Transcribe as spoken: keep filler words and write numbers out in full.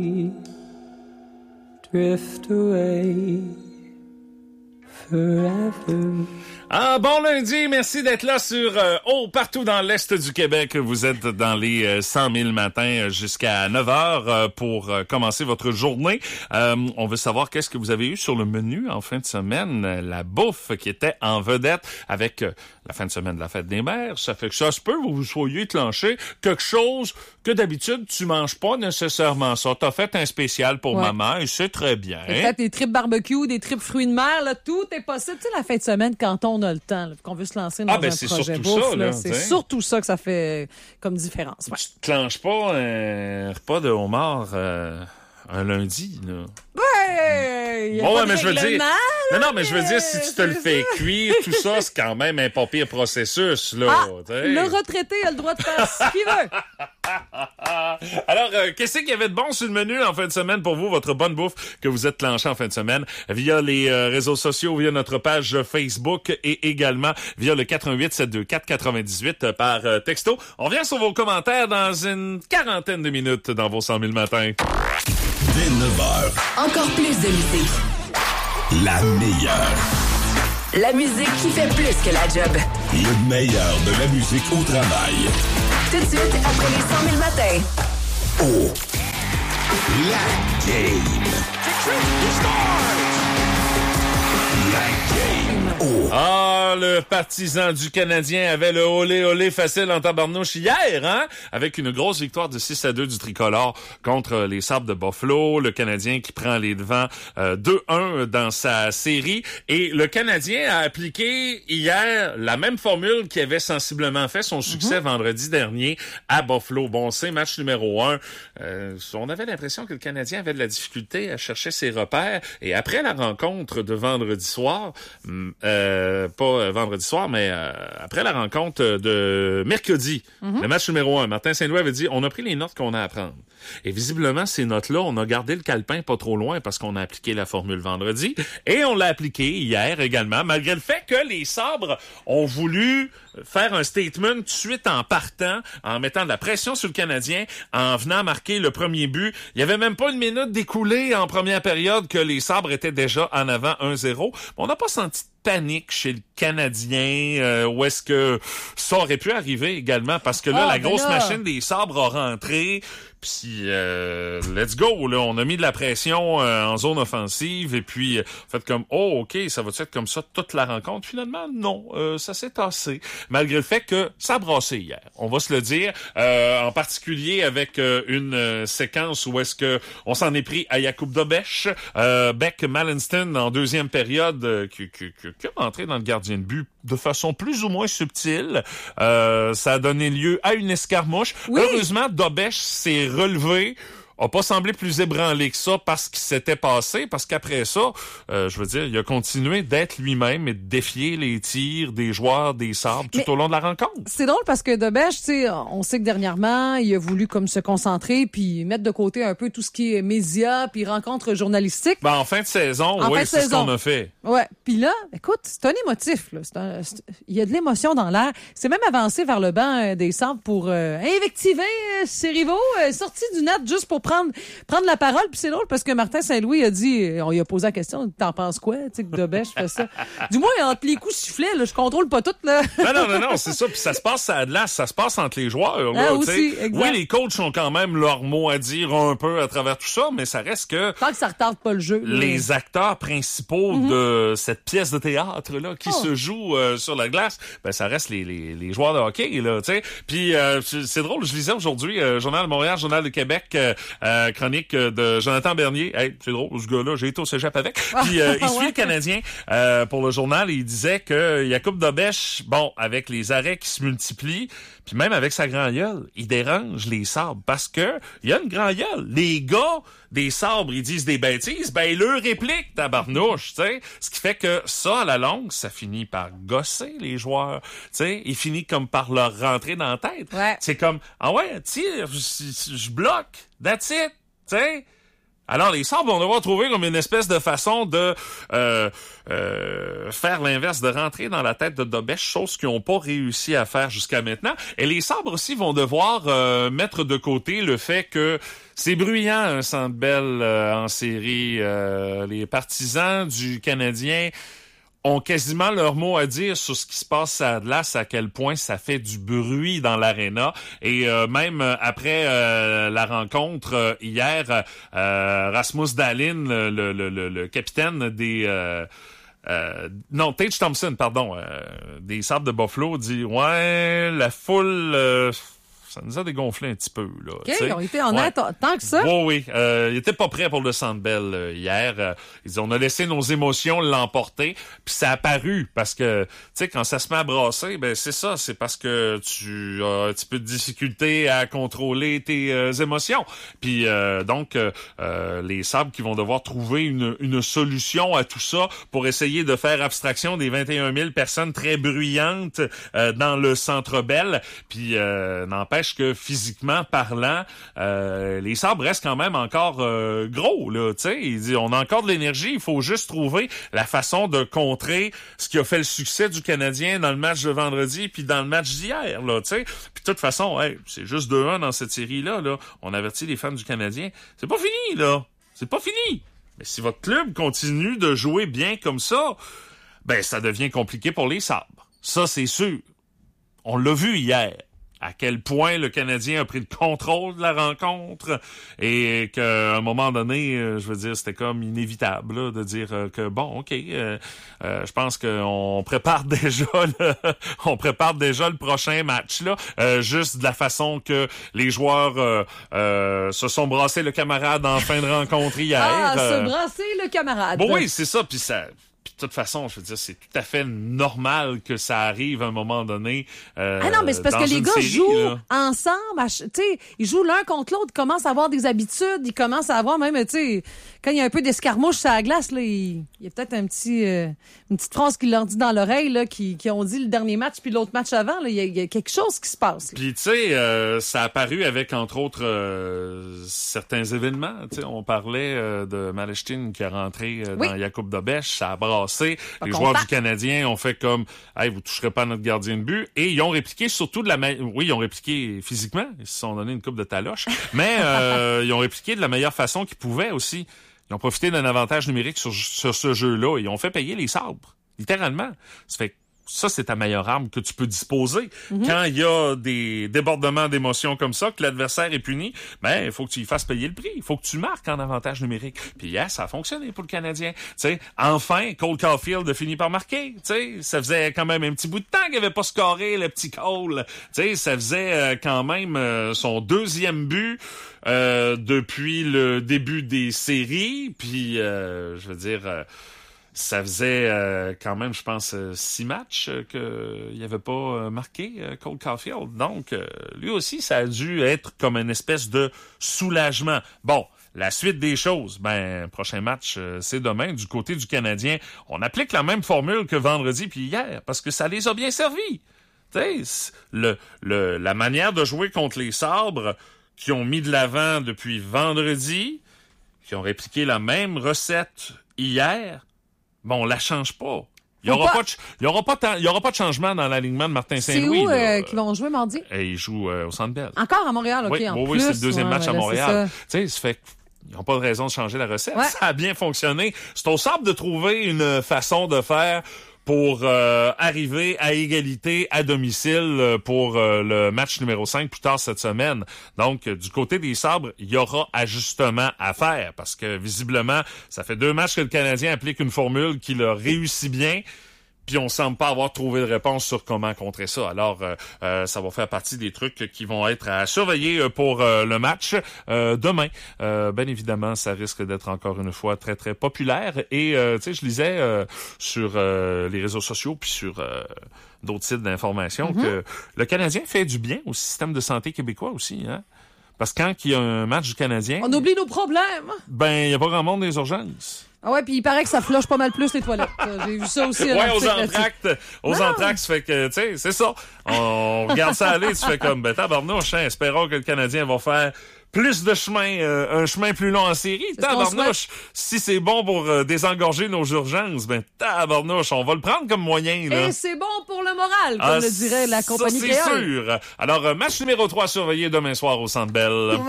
Drift away forever. Ah, bon lundi, merci d'être là sur euh, oh, partout dans l'Est du Québec. Vous êtes dans les euh, cent mille matins jusqu'à neuf heures euh, pour euh, commencer votre journée. Euh, on veut savoir qu'est-ce que vous avez eu sur le menu en fin de semaine. La bouffe qui était en vedette avec euh, la fin de semaine de la fête des mères. Ça fait que ça se peut que vous soyez clenché quelque chose que d'habitude tu manges pas nécessairement ça. T'as fait un spécial pour ouais. maman et c'est très bien. T'as fait des tripes barbecue, des tripes fruits de mer, là, tout est possible. Tu sais, la fin de semaine, quand on a le temps, là, qu'on veut se lancer dans ah, ben un c'est projet surtout bouffe, ça, là, là, c'est t'sais. surtout ça que ça fait comme différence. Ouais. Tu te clenches pas un repas de homard euh, un lundi, là. Ouais, y a bon, pas ouais, de mais je veux dire, règlement, non, là, non, mais je veux dire, si tu te le fais cuire, tout ça, c'est quand même un pas pire processus, là. Ah, t'sais. le retraité a le droit de faire ce qu'il veut. Alors, euh, qu'est-ce qu'il y avait de bon sur le menu en fin de semaine pour vous, votre bonne bouffe que vous êtes clenché en fin de semaine via les euh, réseaux sociaux, via notre page Facebook et également via le quatre un huit sept deux quatre quatre-vingt-dix-huit par euh, texto. On revient sur vos commentaires dans une quarantaine de minutes dans vos cent mille matins. Dès neuf heures. Encore plus de musique. La meilleure. La musique qui fait plus que la job. Le meilleur de la musique au travail. Tout de suite, après les cent mille matins. Oh. La game. La game. Oh. Ah, le partisan du Canadien avait le olé olé facile en tabarnouche hier, hein? Avec une grosse victoire de six à deux du tricolore contre les Sabres de Buffalo. Le Canadien qui prend les devants euh, deux un dans sa série. Et le Canadien a appliqué hier la même formule qui avait sensiblement fait son succès mm-hmm. vendredi dernier à Buffalo. Bon, c'est match numéro un. Euh, on avait l'impression que le Canadien avait de la difficulté à chercher ses repères. Et après la rencontre de vendredi soir, euh, pas vendredi soir, mais euh, après la rencontre de mercredi, mm-hmm. le match numéro un, Martin Saint-Louis avait dit, on a pris les notes qu'on a à prendre. Et visiblement, ces notes-là, on a gardé le calepin pas trop loin parce qu'on a appliqué la formule vendredi. Et on l'a appliqué hier également, malgré le fait que les Sabres ont voulu faire un statement tout de suite en partant, en mettant de la pression sur le Canadien, en venant marquer le premier but. Il y avait même pas une minute d'écoulée en première période que les Sabres étaient déjà en avant un zéro. On n'a pas senti de panique chez le Canadien, euh, où est-ce que ça aurait pu arriver également, parce que là, ah, la grosse là. machine des Sabres a rentré, puis euh, let's go, là, on a mis de la pression euh, en zone offensive, et puis euh, fait comme, oh, OK, ça va-tu être comme ça toute la rencontre? Finalement, non, euh, ça s'est tassé, malgré le fait que ça a brassé hier, on va se le dire, euh, en particulier avec euh, une euh, séquence où est-ce que on s'en est pris à Jakub Dobeš, euh, Beck Malenston en deuxième période, euh, qui, qui, qui, qui a entré dans le gardien de but de façon plus ou moins subtile, euh, ça a donné lieu à une escarmouche. Oui. Heureusement, Dobeš s'est relevé, a pas semblé plus ébranlé que ça parce qu'il s'était passé, parce qu'après ça, euh, je veux dire, il a continué d'être lui-même et de défier les tirs des joueurs des Sabres tout Mais au long de la rencontre. C'est drôle parce que Dobeš, tu sais, on sait que dernièrement, il a voulu comme se concentrer puis mettre de côté un peu tout ce qui est médias puis rencontres journalistiques. Ben, en fin de saison, en oui, fin de c'est saison. ce qu'on a fait. Ouais, puis là, écoute, c'est un émotif, là. C'est un, c'est, il y a de l'émotion dans l'air. C'est même avancé vers le banc des Sabres pour euh, invectiver euh, ses rivaux, euh, sorti du net juste pour prendre prendre la parole. Puis c'est drôle parce que Martin Saint-Louis a dit, on lui a posé la question, t'en penses quoi, tu sais, que Dobeš fait ça. Du moins, entre les coups sifflets, là, je contrôle pas tout, là. Non, non, non, non, c'est ça. Puis ça se passe à glace, ça se passe entre les joueurs, là, ah, tu sais. aussi, exact. Oui, les coachs ont quand même leur mot à dire un peu à travers tout ça, mais ça reste que... Tant que ça retarde pas le jeu. Les mais... acteurs principaux mm-hmm. de cette pièce de théâtre, là, qui oh. se joue euh, sur la glace, ben, ça reste les, les, les joueurs de hockey, là, tu sais. Puis euh, c'est drôle, je lisais aujourd'hui, euh, Journal de Montréal, Journal de Québec, euh, euh, chronique de Jonathan Bernier. Hey, c'est drôle, ce gars-là, j'ai été au cégep avec. Puis euh, il suit le Canadien euh, pour le journal et il disait que Jakub Dobeš, bon, avec les arrêts qui se multiplient, puis même avec sa grand gueule, il dérange les Sabres parce que il y a une grand gueule. Les gars des Sabres, ils disent des bêtises, ben ils leur répliquent tabarnouche, tu sais. Ce qui fait que ça, à la longue, ça finit par gosser les joueurs. Tu sais, il finit comme par leur rentrer dans la tête. Ouais. C'est comme, ah ouais, tire, je bloque, that's it. Tu sais, Alors, les Sabres vont devoir trouver comme une espèce de façon de euh, euh, faire l'inverse, de rentrer dans la tête de Dobech, chose qu'ils n'ont pas réussi à faire jusqu'à maintenant. Et les Sabres aussi vont devoir euh, mettre de côté le fait que c'est bruyant un Centre Bell euh, en série. Euh, les partisans du Canadien ont quasiment leur mot à dire sur ce qui se passe à glace, à quel point ça fait du bruit dans l'aréna. Et euh, même après euh, la rencontre euh, hier, euh, Rasmus Dahlin, le, le, le, le capitaine des... Euh, euh, non, Tage Thompson, pardon, euh, des Sabres de Buffalo, dit « Ouais, la foule... Euh, ça nous a dégonflé un petit peu, là. » OK, t'sais. ils ont été en Ouais. aide tant que ça. Oui, oui. Euh, ils étaient pas prêts pour le Centre Bell euh, hier. Euh, ils disent, on a laissé nos émotions l'emporter, puis ça a paru parce que, tu sais, quand ça se met à brasser, ben c'est ça, c'est parce que tu as un petit peu de difficulté à contrôler tes euh, émotions. Puis euh, donc, euh, euh, les Sabres qui vont devoir trouver une, une solution à tout ça pour essayer de faire abstraction des vingt et un mille personnes très bruyantes euh, dans le Centre Bell. Puis euh, n'empêche que physiquement parlant, euh, les Sabres restent quand même encore euh, gros, là, tu sais. Il dit, on a encore de l'énergie, il faut juste trouver la façon de contrer ce qui a fait le succès du Canadien dans le match de vendredi puis dans le match d'hier, là, tu sais. Puis de toute façon, hey, c'est juste deux un dans cette série-là, là. On avertit les fans du Canadien. C'est pas fini, là. C'est pas fini. Mais si votre club continue de jouer bien comme ça, ben, ça devient compliqué pour les Sabres. Ça, c'est sûr. On l'a vu hier. À quel point le Canadien a pris le contrôle de la rencontre et qu'à un moment donné, euh, je veux dire, c'était comme inévitable là, de dire euh, que bon, ok, euh, euh, je pense qu'on prépare déjà, le, on prépare déjà le prochain match là, euh, juste de la façon que les joueurs euh, euh, se sont brassés le camarade en fin de rencontre hier. Ah, euh, se brasser le camarade. Bon, oui, c'est ça, puis ça. Puis de toute façon, je veux dire, c'est tout à fait normal que ça arrive à un moment donné. Euh, ah non, mais c'est parce dans que les une gars série, jouent là. ensemble. Tu sais, ils jouent l'un contre l'autre, ils commencent à avoir des habitudes, ils commencent à avoir même, tu sais, quand il y a un peu d'escarmouche sur la glace, là, il, il y a peut-être un petit, euh, une petite phrase qui leur dit dans l'oreille, là, qui, qui ont dit le dernier match puis l'autre match avant, là, il y a, il y a quelque chose qui se passe. Là. Puis tu sais, euh, ça a apparu avec entre autres euh, certains événements. Tu sais, on parlait euh, de Maleshtin qui a rentré euh, Oui. dans Jakub Dobech, ça a brassé. Pas Les content. joueurs du Canadien ont fait comme, hey, vous toucherez pas à notre gardien de but, et ils ont répliqué surtout de la, ma- oui, ils ont répliqué physiquement, ils se sont donné une coupe de taloche, mais euh, ils ont répliqué de la meilleure façon qu'ils pouvaient aussi. Ils ont profité d'un avantage numérique sur, sur ce jeu-là. Ils ont fait payer les Sabres, littéralement. Ça fait ça, c'est ta meilleure arme que tu peux disposer. Mm-hmm. Quand il y a des débordements d'émotions comme ça, que l'adversaire est puni, ben, il faut que tu y fasses payer le prix. Il faut que tu marques en avantage numérique. Puis, yes, ça a fonctionné pour le Canadien. Tu sais, enfin, Cole Caulfield a fini par marquer. Tu sais, ça faisait quand même un petit bout de temps qu'il n'avait pas scoré, le petit Cole. Tu sais, ça faisait euh, quand même euh, son deuxième but euh, depuis le début des séries. Puis, euh, je veux dire... Euh, Ça faisait euh, quand même, je pense, euh, six matchs euh, qu'il n'y avait pas euh, marqué euh, Cole Caulfield. Donc, euh, lui aussi, ça a dû être comme une espèce de soulagement. Bon, la suite des choses, ben, prochain match, euh, c'est demain. Du côté du Canadien, on applique la même formule que vendredi puis hier, parce que ça les a bien servis. Tu sais, le, le, la manière de jouer contre les Sabres qui ont mis de l'avant depuis vendredi, qui ont répliqué la même recette hier, bon, on la change pas. Il y aura pas, pas de, il y aura pas, tant- il y aura pas de changement dans l'alignement de Martin C'est Saint-Louis. où là. euh, qu'ils vont jouer mardi? Et ils jouent euh, au Centre Bell. Encore à Montréal, OK, oui, en oui, plus. oui, c'est le deuxième Ouais, match à ben là, Montréal. c'est Tu sais, ça fait qu'ils n'ont pas de raison de changer la recette. Ouais. Ça a bien fonctionné. C'est au Sabres de trouver une façon de faire pour euh, arriver à égalité à domicile pour euh, le match numéro cinq plus tard cette semaine. Donc, euh, du côté des Sabres, il y aura ajustement à faire parce que visiblement, ça fait deux matchs que le Canadien applique une formule qui leur réussit bien. Puis on semble pas avoir trouvé de réponse sur comment contrer ça. Alors, euh, euh, ça va faire partie des trucs qui vont être à surveiller pour euh, le match euh, demain. Euh, bien évidemment, ça risque d'être encore une fois très, très populaire. Et, euh, tu sais, je lisais euh, sur euh, les réseaux sociaux puis sur euh, d'autres sites d'information mm-hmm. que le Canadien fait du bien au système de santé québécois aussi, hein? Parce que quand il y a un match du Canadien... On oublie nos problèmes! Ben, il n'y a pas grand monde dans les urgences. Ah ouais, puis il paraît que ça flush pas mal plus les toilettes. J'ai vu ça aussi. Ouais, aux entractes. Aux non. entractes, ça fait que, tu sais, c'est ça. On regarde ça aller, tu fais comme, ben, tabarnouche, hein, espérons que le Canadien va faire plus de chemin, euh, un chemin plus long en série. Tabarnouche, si c'est bon pour euh, désengorger nos urgences, ben tabarnouche, on va le prendre comme moyen. Là. Et c'est bon pour le moral, comme ah, le dirait la compagnie ça, c'est créole. sûr. Alors, euh, match numéro trois à surveiller demain soir au Centre Bell.